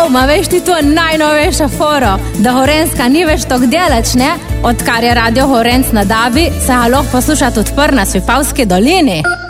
ma veš ti to najnovejša foro, da Gorenjska ni več tok delač, ne? Odkar je Radio Gorenc na Dabi, se ga lahko posluša tudi na Svipavski dolini.